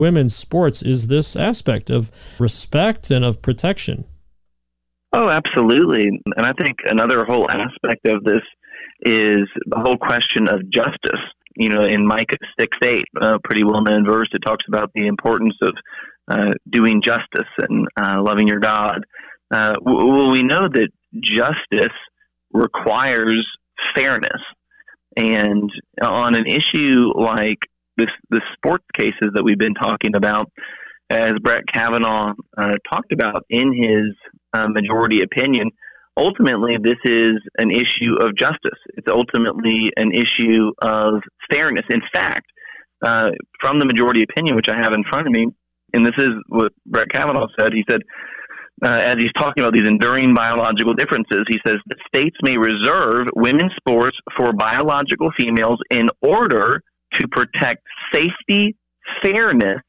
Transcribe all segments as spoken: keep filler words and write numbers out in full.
women's sports is this aspect of respect and of protection. Oh, absolutely. And I think another whole aspect of this is the whole question of justice. You know, in Micah six eight, a pretty well-known verse, it talks about the importance of uh, doing justice and uh, loving your God. Uh, well, we know that justice requires fairness. And on an issue like this, the sports cases that we've been talking about, as Brett Kavanaugh uh, talked about in his uh, majority opinion, ultimately this is an issue of justice. It's ultimately an issue of fairness. In fact, uh, from the majority opinion, which I have in front of me, and this is what Brett Kavanaugh said, he said, Uh, as he's talking about these enduring biological differences, he says the states may reserve women's sports for biological females in order to protect safety, fairness,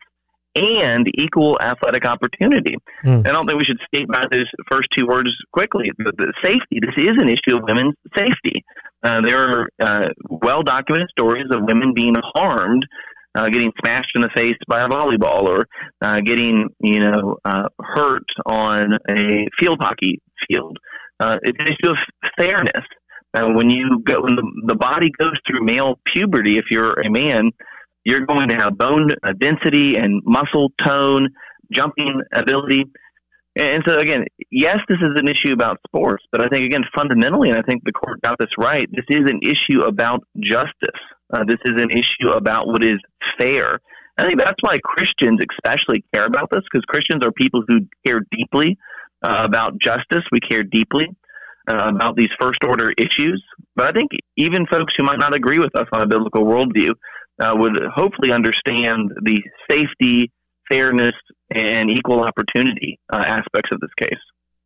and equal athletic opportunity. Mm. I don't think we should state by those first two words quickly. The, the safety, this is an issue of women's safety. Uh, there are uh, well-documented stories of women being harmed, Uh, getting smashed in the face by a volleyball, or uh, getting, you know, uh, hurt on a field hockey field. Uh, it's an issue of fairness. Uh, when you go, when the, the body goes through male puberty, if you're a man, you're going to have bone uh, density and muscle tone, jumping ability. And so, again, yes, this is an issue about sports, but I think, again, fundamentally, and I think the court got this right, this is an issue about justice. Uh, this is an issue about what is fair. I think that's why Christians especially care about this, because Christians are people who care deeply uh, about justice. We care deeply uh, about these first-order issues. But I think even folks who might not agree with us on a biblical worldview uh, would hopefully understand the safety, fairness, and equal opportunity uh, aspects of this case.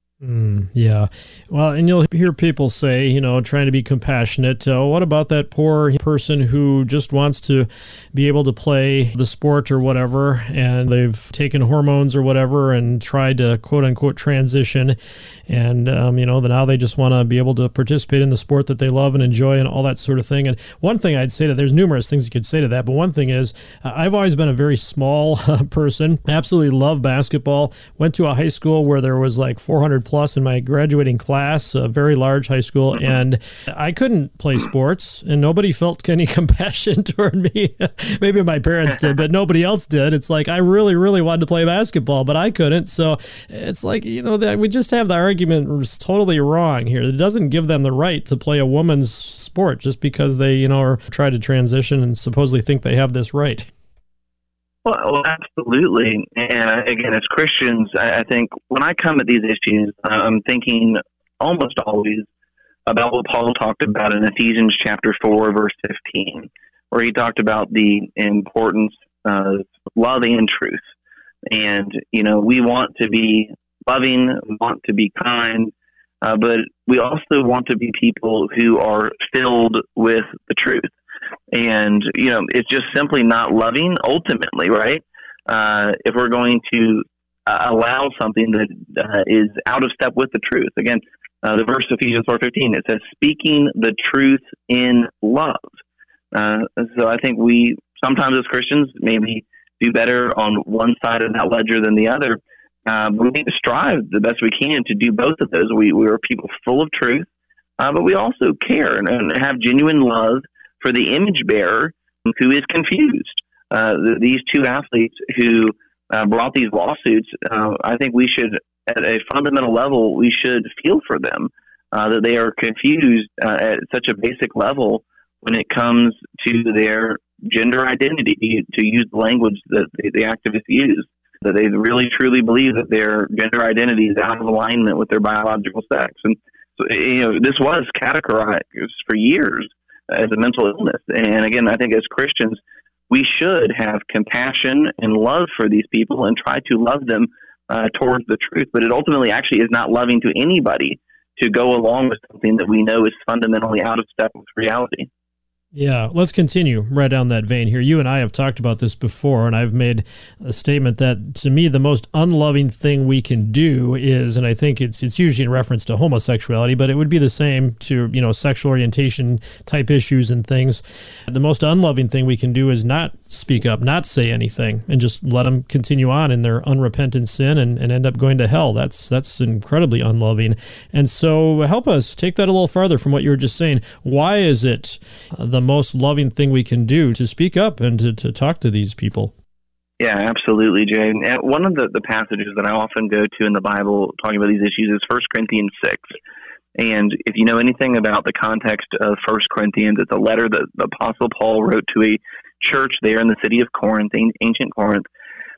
Mm, yeah. Well, and you'll hear people say, you know, trying to be compassionate, uh, what about that poor person who just wants to be able to play the sport or whatever, and they've taken hormones or whatever and tried to quote unquote transition, and, um, you know, now they just want to be able to participate in the sport that they love and enjoy and all that sort of thing. And one thing I'd say that there's numerous things you could say to that, but one thing is uh, I've always been a very small uh, person, absolutely love basketball, went to a high school where there was like four hundred plus in my graduating class, a very large high school, and I couldn't play sports, and nobody felt any compassion toward me. Maybe my parents did, but nobody else did. It's like I really, really wanted to play basketball, but I couldn't. So it's like, you know, that we just have the argument totally wrong here. It doesn't give them the right to play a woman's sport just because they, you know, are try to transition and supposedly think they have this right. Well, absolutely. And again, as Christians, I think when I come at these issues, I'm thinking almost always about what Paul talked about in Ephesians chapter four, verse fifteen, where he talked about the importance of love and truth. And, you know, we want to be loving, we want to be kind, uh, but we also want to be people who are filled with the truth. And, you know, it's just simply not loving ultimately, right? Uh, if we're going to uh, allow something that uh, is out of step with the truth. Again, uh, the verse Ephesians four fifteen, it says, speaking the truth in love. Uh, so I think we sometimes as Christians maybe do better on one side of that ledger than the other. Uh, but we need to strive the best we can to do both of those. We, we are people full of truth, uh, but we also care and, and have genuine love for the image bearer who is confused. Uh, the, these two athletes who uh, brought these lawsuits, uh, I think we should, at a fundamental level, we should feel for them, uh, that they are confused uh, at such a basic level when it comes to their gender identity, to use the language that the, the activists use, that they really truly believe that their gender identity is out of alignment with their biological sex. And so, you know, this was categorized for years as a mental illness. And again, I think as Christians, we should have compassion and love for these people and try to love them uh, towards the truth. But it ultimately actually is not loving to anybody to go along with something that we know is fundamentally out of step with reality. Yeah, let's continue right down that vein here. You and I have talked about this before, and I've made a statement that, to me, the most unloving thing we can do is, and I think it's it's usually in reference to homosexuality, but it would be the same to, you know, sexual orientation type issues and things. The most unloving thing we can do is not speak up, not say anything, and just let them continue on in their unrepentant sin and, and end up going to hell. That's that's incredibly unloving. And so help us take that a little farther from what you were just saying. Why is it uh, the most loving thing we can do to speak up and to, to talk to these people? Yeah, absolutely, Jay. And one of the, the passages that I often go to in the Bible talking about these issues is First Corinthians six. And if you know anything about the context of First Corinthians, it's a letter that the Apostle Paul wrote to a church there in the city of Corinth, ancient Corinth.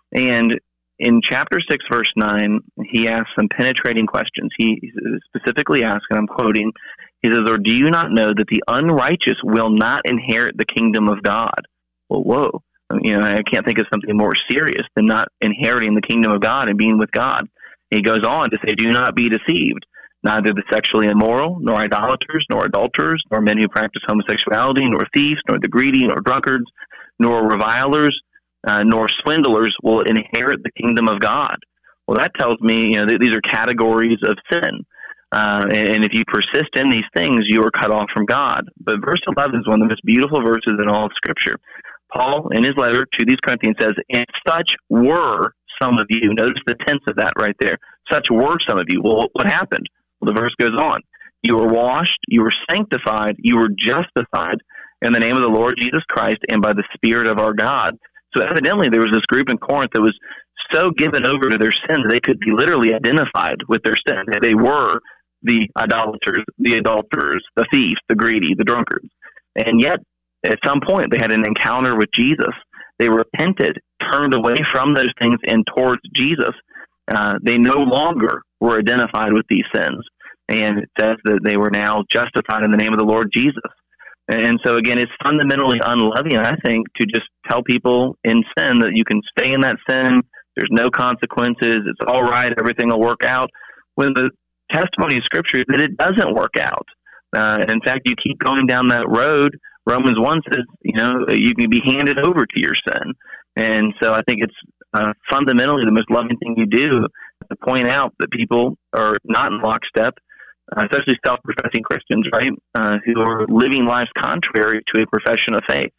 And in chapter six, verse nine, he asks some penetrating questions. He specifically asks, and I'm quoting, he says, "Or do you not know that the unrighteous will not inherit the kingdom of God?" Well, whoa. You know, I can't think of something more serious than not inheriting the kingdom of God and being with God. He goes on to say, "Do not be deceived. Neither the sexually immoral, nor idolaters, nor adulterers, nor men who practice homosexuality, nor thieves, nor the greedy, nor drunkards, nor revilers, uh, nor swindlers will inherit the kingdom of God." Well, that tells me, you know, th- these are categories of sin. Uh, and if you persist in these things, you are cut off from God. But verse eleven is one of the most beautiful verses in all of Scripture. Paul, in his letter to these Corinthians, says, "And such were some of you." Notice the tense of that right there. Such were some of you. Well, what happened? Well, the verse goes on. "You were washed, you were sanctified, you were justified in the name of the Lord Jesus Christ and by the Spirit of our God." So evidently there was this group in Corinth that was so given over to their sins, they could be literally identified with their sin. They were the idolaters, the adulterers, the thieves, the greedy, the drunkards. And yet, at some point, they had an encounter with Jesus. They repented, turned away from those things and towards Jesus. Uh, they no longer were identified with these sins. And it says that they were now justified in the name of the Lord Jesus. And so, again, it's fundamentally unloving, I think, to just tell people in sin that you can stay in that sin, there's no consequences, it's all right, everything will work out, when the testimony of Scripture is that it doesn't work out. Uh, in fact, you keep going down that road. Romans one says, you know, you can be handed over to your sin. And so I think it's uh, fundamentally the most loving thing you do to point out that people are not in lockstep, uh, especially self-professing Christians, right, uh, who are living lives contrary to a profession of faith.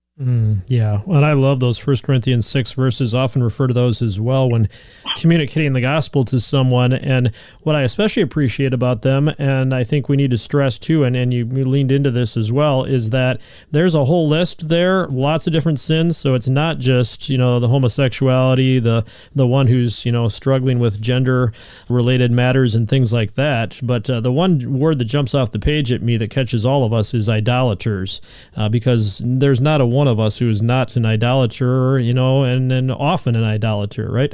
Mm, yeah, and I love those First Corinthians six verses, often refer to those as well when communicating the gospel to someone. And what I especially appreciate about them, and I think we need to stress too, and, and you, you leaned into this as well, is that there's a whole list there, lots of different sins. So it's not just, you know, the homosexuality, the the one who's, you know, struggling with gender-related matters and things like that. But uh, the one word that jumps off the page at me that catches all of us is idolaters, uh, because there's not a one of us who is not an idolater, you know, and, and often an idolater, right?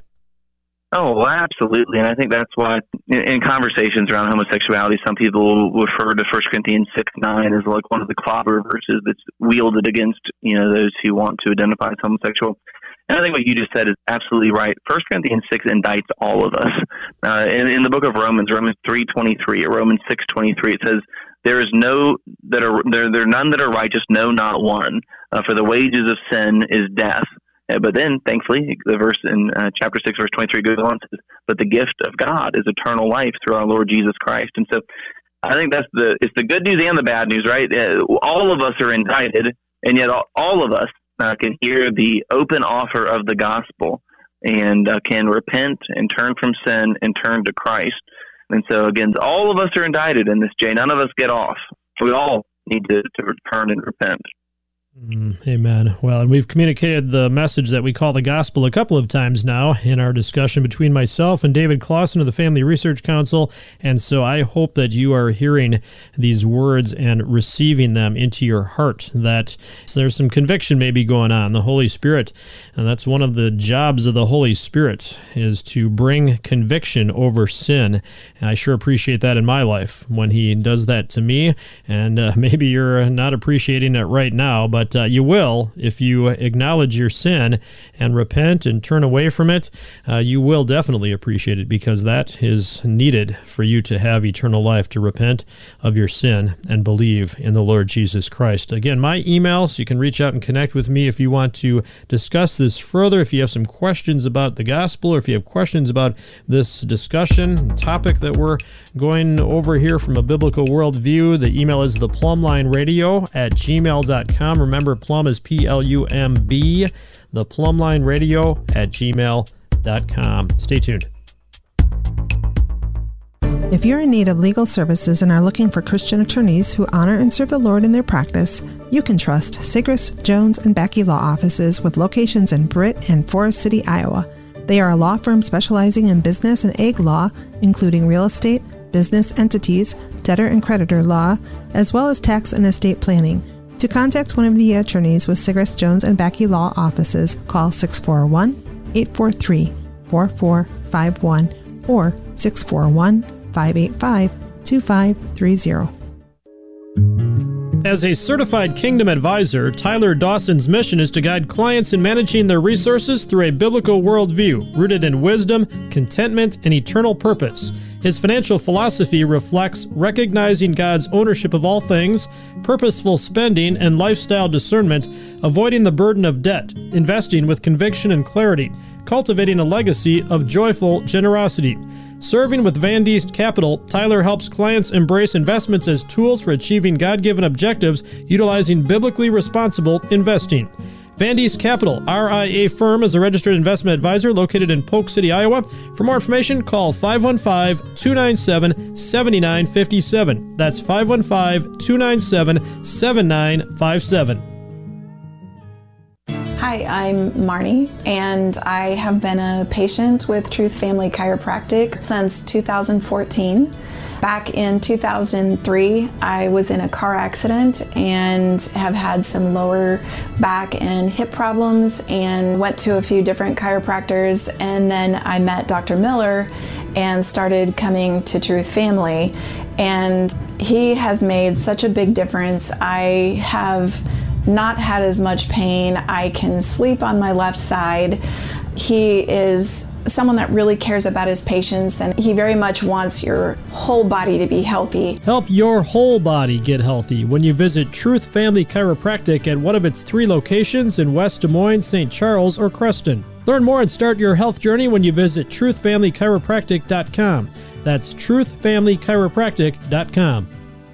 Oh, well, absolutely. And I think that's why in, in conversations around homosexuality, some people will refer to First Corinthians six nine as like one of the clobber verses that's wielded against, you know, those who want to identify as homosexual. And I think what you just said is absolutely right. First Corinthians six indicts all of us. Uh, in, in the book of Romans, Romans three twenty-three, or Romans six twenty-three, it says, "There is no that are there there are none that are righteous, no, not one. Uh, for the wages of sin is death." Uh, but then, thankfully, the verse in uh, chapter six, verse twenty-three goes on and says, "But the gift of God is eternal life through our Lord Jesus Christ." And so, I think that's the it's the good news and the bad news, right? Uh, all of us are indicted, and yet all, all of us uh, can hear the open offer of the gospel and uh, can repent and turn from sin and turn to Christ. And so, again, all of us are indicted in this, Jay. None of us get off. We all need to, to return and repent. Mm, amen. Well, and we've communicated the message that we call the gospel a couple of times now in our discussion between myself and David Clausen of the Family Research Council, and so I hope that you are hearing these words and receiving them into your heart, that there's some conviction maybe going on. The Holy Spirit, and that's one of the jobs of the Holy Spirit, is to bring conviction over sin. And I sure appreciate that in my life when He does that to me, and uh, maybe you're not appreciating it right now, but but uh, you will if you acknowledge your sin and repent and turn away from it. Uh, you will definitely appreciate it, because that is needed for you to have eternal life, to repent of your sin and believe in the Lord Jesus Christ. Again, my emails, you can reach out and connect with me if you want to discuss this further, if you have some questions about the gospel, or if you have questions about this discussion topic that we're going over here from a biblical worldview. The email is the plumline radio at gmail dot com. Remember, plum is P L U M B, the plumline radio at gmail dot com. Stay tuned. If you're in need of legal services and are looking for Christian attorneys who honor and serve the Lord in their practice, you can trust Sigrist, Jones, and Becky Law Offices with locations in Britt and Forest City, Iowa. They are a law firm specializing in business and ag law, including real estate, business entities, debtor and creditor law, as well as tax and estate planning. To contact one of the attorneys with Sigrist, Jones, and Becky Law Offices, call six four one, eight four three, four four five one or six four one, five eight five, two five three zero. As a certified Kingdom advisor, Tyler Dawson's mission is to guide clients in managing their resources through a biblical worldview rooted in wisdom, contentment, and eternal purpose. His financial philosophy reflects recognizing God's ownership of all things, purposeful spending, and lifestyle discernment, avoiding the burden of debt, investing with conviction and clarity, cultivating a legacy of joyful generosity. Serving with Van Diest Capital, Tyler helps clients embrace investments as tools for achieving God-given objectives utilizing biblically responsible investing. Van Diest Capital, R I A firm, is a registered investment advisor located in Polk City, Iowa. For more information, call five one five, two nine seven, seven nine five seven. That's five one five, two nine seven, seven nine five seven. Hi, I'm Marnie, and I have been a patient with Truth Family Chiropractic since two thousand fourteen. Back in two thousand three, I was in a car accident and have had some lower back and hip problems, and went to a few different chiropractors, and then I met Doctor Miller and started coming to Truth Family, and he has made such a big difference. I have not had as much pain. I can sleep on my left side. He is someone that really cares about his patients, and he very much wants your whole body to be healthy. Help your whole body get healthy when you visit Truth Family Chiropractic at one of its three locations in West Des Moines, Saint Charles, or Creston. Learn more and start your health journey when you visit truth family chiropractic dot com. That's truth family chiropractic dot com.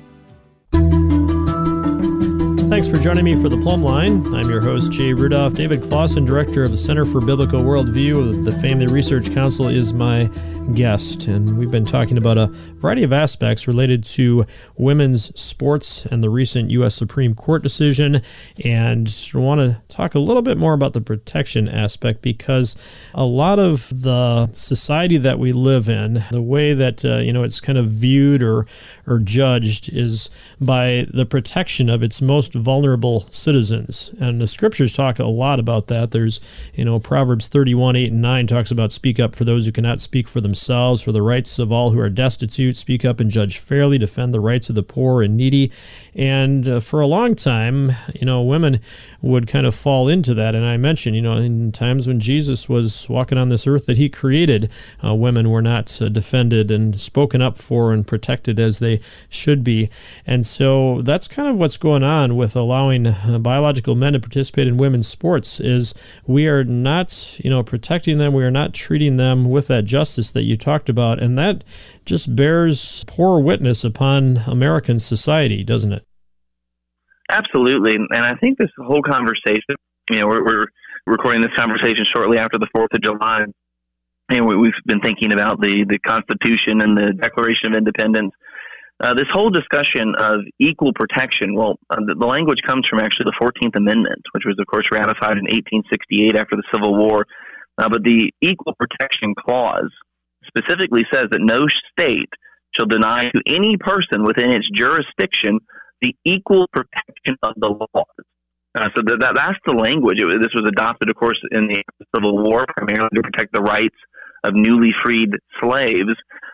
Thanks for joining me for the Plumb Line. I'm your host, Jay Rudolph. David Clausen, director of the Center for Biblical Worldview of the Family Research Council, is my guest. And we've been talking about a variety of aspects related to women's sports and the recent U S Supreme Court decision. And I want to talk a little bit more about the protection aspect, because a lot of the society that we live in, the way that uh, you know it's kind of viewed or or judged, is by the protection of its most vulnerable citizens. And the scriptures talk a lot about that. There's, you know, Proverbs thirty-one, eight and nine talks about speak up for those who cannot speak for themselves, for the rights of all who are destitute, speak up and judge fairly, defend the rights of the poor and needy. And uh, for a long time, you know, women would kind of fall into that. And I mentioned, you know, in times when Jesus was walking on this earth that he created, uh, women were not uh, defended and spoken up for and protected as they should be. And so that's kind of what's going on with allowing uh, biological men to participate in women's sports, is we are not, you know, protecting them. We are not treating them with that justice that you talked about. And that just bears poor witness upon American society, doesn't it? Absolutely. And I think this whole conversation, you know, we're, we're recording this conversation shortly after the fourth of July. And we, we've been thinking about the, the Constitution and the Declaration of Independence. Uh, this whole discussion of equal protection, well, uh, the, the language comes from actually the fourteenth Amendment, which was, of course, ratified in eighteen sixty-eight after the Civil War. Uh, but the Equal Protection Clause specifically says that no state shall deny to any person within its jurisdiction the equal protection of the laws. Uh, so that, that that's the language. It, this was adopted, of course, in the Civil War, primarily to protect the rights of newly freed slaves.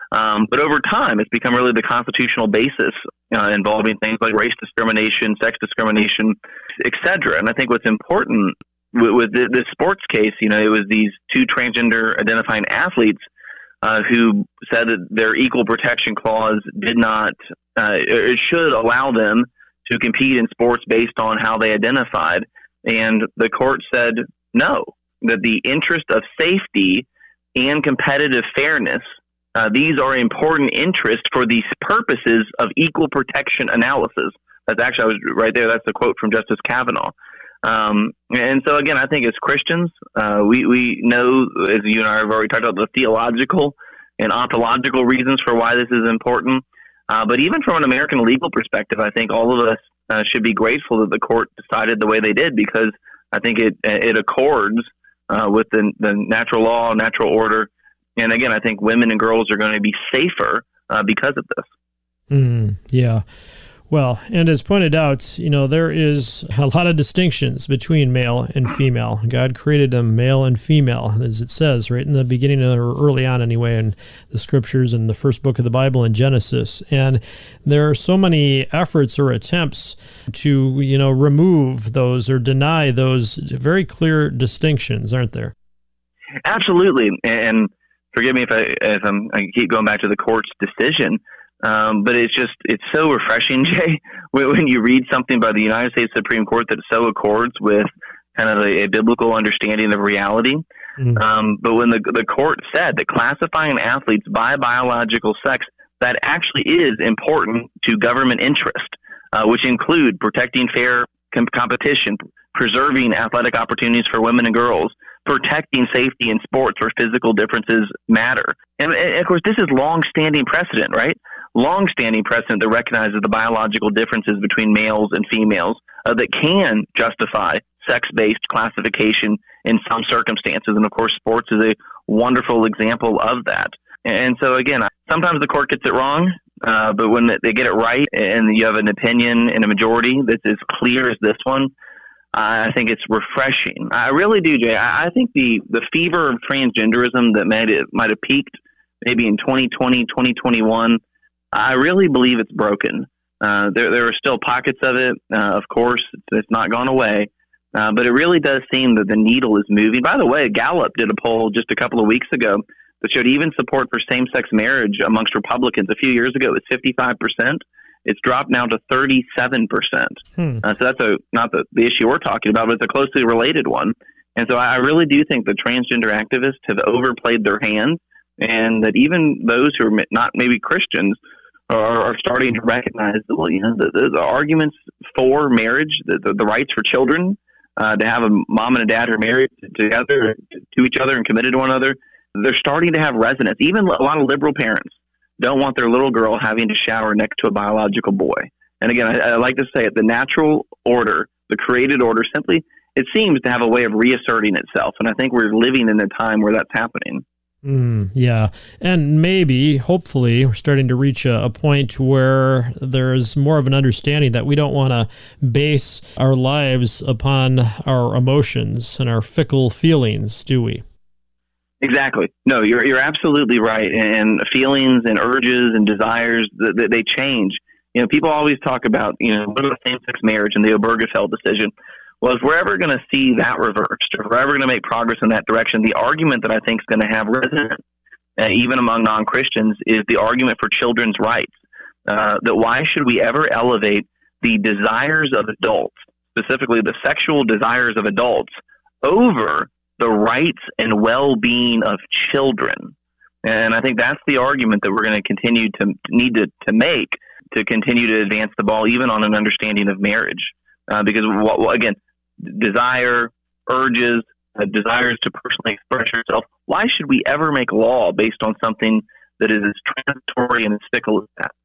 Um, but over time, it's become really the constitutional basis uh, involving things like race discrimination, sex discrimination, et cetera. And I think what's important with, with this sports case, you know, it was these two transgender identifying athletes uh, who said that their equal protection clause did not, uh, it should allow them to compete in sports based on how they identified. And the court said no, that the interest of safety and competitive fairness, uh, these are important interests for these purposes of equal protection analysis. That's actually, I was right there, that's the quote from Justice Kavanaugh. Um, and so again, I think as Christians, uh, we, we know, as you and I have already talked about, the theological and ontological reasons for why this is important. Uh, but even from an American legal perspective, I think all of us uh, should be grateful that the court decided the way they did, because I think it it accords uh, with the, the natural law, natural order. And again, I think women and girls are going to be safer uh, because of this. Mm, yeah. Well, and as pointed out, you know, there is a lot of distinctions between male and female. God created them male and female, as it says right in the beginning, or early on anyway, in the scriptures in the first book of the Bible in Genesis. And there are so many efforts or attempts to, you know, remove those or deny those very clear distinctions, aren't there? Absolutely. And forgive me if I, if I'm, I keep going back to the court's decision. Um, but it's just, it's so refreshing, Jay, when you read something by the United States Supreme Court that so accords with kind of a, a biblical understanding of reality. Mm-hmm. Um, but when the the court said that classifying athletes by biological sex, that actually is important to government interest, uh, which include protecting fair com- competition, preserving athletic opportunities for women and girls, protecting safety in sports where physical differences matter. And, and of course, this is long-standing precedent, right? Long-standing precedent that recognizes the biological differences between males and females uh, that can justify sex-based classification in some circumstances. And of course, sports is a wonderful example of that. And so again, sometimes the court gets it wrong, uh, but when they get it right and you have an opinion in a majority that's as clear as this one, I think it's refreshing. I really do, Jay. I think the, the fever of transgenderism that might have, might have peaked maybe in twenty twenty, twenty twenty-one, I really believe it's broken. Uh, there, there are still pockets of it. Uh, of course, it's, it's not gone away. Uh, but it really does seem that the needle is moving. By the way, Gallup did a poll just a couple of weeks ago that showed even support for same-sex marriage amongst Republicans. A few years ago, it was fifty-five percent. It's dropped now to thirty-seven percent. Hmm. Uh, so that's a, not the, the issue we're talking about, but it's a closely related one. And so I really do think the transgender activists have overplayed their hand, and that even those who are not maybe Christians are, are starting to recognize that, well, you know, the, the, the arguments for marriage, the, the, the rights for children, uh, to have a mom and a dad who are married together to each other and committed to one another, they're starting to have resonance. Even a lot of liberal parents don't want their little girl having to shower next to a biological boy. And again, I, I like to say it, the natural order, the created order, simply, it seems to have a way of reasserting itself. And I think we're living in a time where that's happening. Mm, yeah. And maybe, hopefully, we're starting to reach a, a point where there's more of an understanding that we don't want to base our lives upon our emotions and our fickle feelings, do we? Exactly. No, you're you're absolutely right. And feelings and urges and desires, they, they change. You know, people always talk about, you know, what about same-sex marriage and the Obergefell decision? Well, if we're ever going to see that reversed, if we're ever going to make progress in that direction, the argument that I think is going to have resonance, uh, even among non-Christians, is the argument for children's rights. Uh, that why should we ever elevate the desires of adults, specifically the sexual desires of adults, over the rights and well-being of children? And I think that's the argument that we're going to continue to need to, to make to continue to advance the ball, even on an understanding of marriage. Uh, because, well, again, desire, urges, uh, desires to personally express yourself, why should we ever make law based on something that is as transitory and as fickle as that?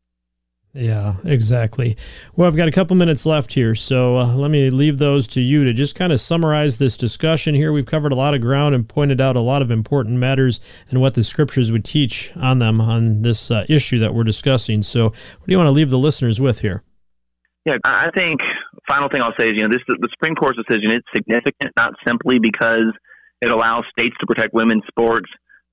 Yeah, exactly. Well, I've got a couple minutes left here, so uh, let me leave those to you to just kind of summarize this discussion here. We've covered a lot of ground and pointed out a lot of important matters and what the scriptures would teach on them on this uh, issue that we're discussing. So what do you want to leave the listeners with here? Yeah, I think final thing I'll say is, you know, this the Supreme Court's decision is significant, not simply because it allows states to protect women's sports,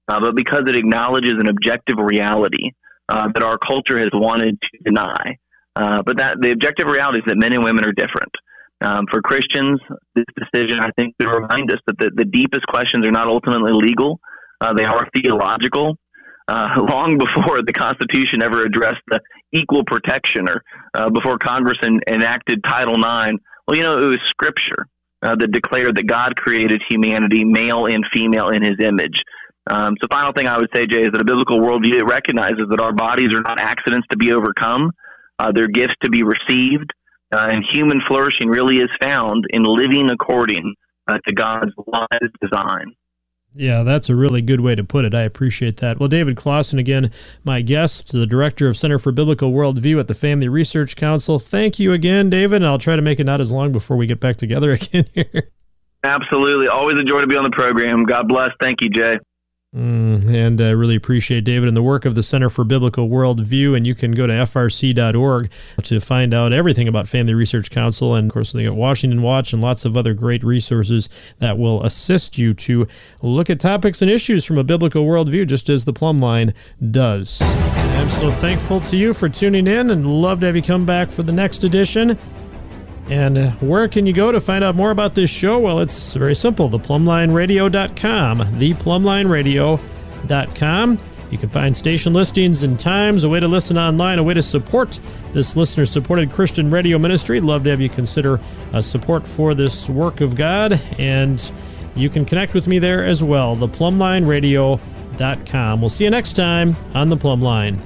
uh, but because it acknowledges an objective reality uh, that our culture has wanted to deny. Uh, but that the objective reality is that men and women are different. Um, for Christians, this decision, I think, to remind us that the, the deepest questions are not ultimately legal. Uh, they are theological. Uh, long before the Constitution ever addressed the equal protection, or uh, before Congress en- enacted Title nine, well, you know, it was Scripture uh, that declared that God created humanity, male and female, in His image. Um, so final thing I would say, Jay, is that a biblical worldview, it recognizes that our bodies are not accidents to be overcome. Uh, they're gifts to be received. Uh, and human flourishing really is found in living according uh, to God's wise design. Yeah, that's a really good way to put it. I appreciate that. Well, David Clausen, again, my guest, the director of Center for Biblical Worldview at the Family Research Council. Thank you again, David, and I'll try to make it not as long before we get back together again here. Absolutely. Always a joy to be on the program. God bless. Thank you, Jay. Mm, and I really appreciate David and the work of the Center for Biblical Worldview, and you can go to F R C dot org to find out everything about Family Research Council, and of course they got Washington Watch and lots of other great resources that will assist you to look at topics and issues from a biblical worldview, just as the Plumb Line does. I'm so thankful to you for tuning in, and love to have you come back for the next edition. And uh, where can you go to find out more about this show? Well, it's very simple, the plumb line radio dot com, the plumb line radio dot com. You can find station listings and times, a way to listen online, a way to support this listener-supported Christian radio ministry. Love to have you consider uh, support for this work of God, and you can connect with me there as well, the plumb line radio dot com. We'll see you next time on The Plumb Line.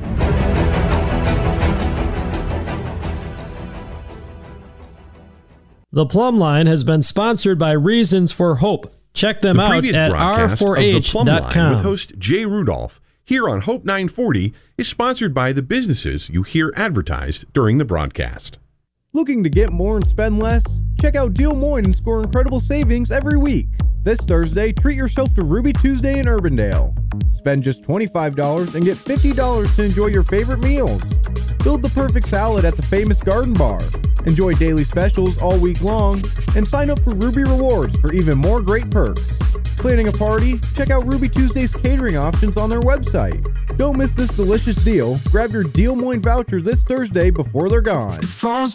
The Plumb Line has been sponsored by Reasons for Hope. Check them the out at R four H dot com. With host Jay Rudolph here on Hope nine forty is sponsored by the businesses you hear advertised during the broadcast. Looking to get more and spend less? Check out Deal Moines and score incredible savings every week. This Thursday, treat yourself to Ruby Tuesday in Urbandale. Spend just twenty-five dollars and get fifty dollars to enjoy your favorite meals. Build the perfect salad at the famous Garden Bar. Enjoy daily specials all week long, and sign up for Ruby Rewards for even more great perks. Planning a party? Check out Ruby Tuesday's catering options on their website. Don't miss this delicious deal. Grab your Deal Moines voucher this Thursday before they're gone.